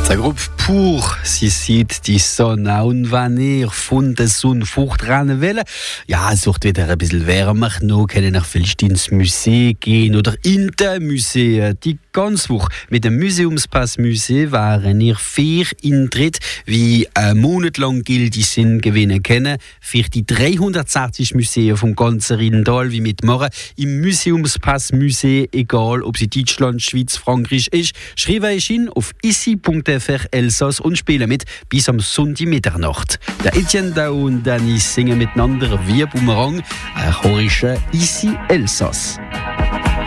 Der Gruppe Pur, sie sieht die Sonne und wenn ihr von der Sonne fortrennen will, ja, sucht wieder ein bisschen wärmer, noch können ihr vielleicht ins Museum gehen oder in den Museen. Die ganze Woche mit dem Museumspass-Musee waren ihr 4 Eintritte, wie ein Monat lang gilt, die sind gewinnen können, für die 360 Museen vom ganzen Rheintal, wie mitmachen im Museumspass-Musee, egal ob sie Deutschland, Schweiz, Frankreich ist. Schreiben ich ihn auf isi.fr Elsass und spielen mit bis am Sonntag Mitternacht. Der Etienne Dau und Dennis singen miteinander wie Bumerang, ein chorischer Isi Elsass.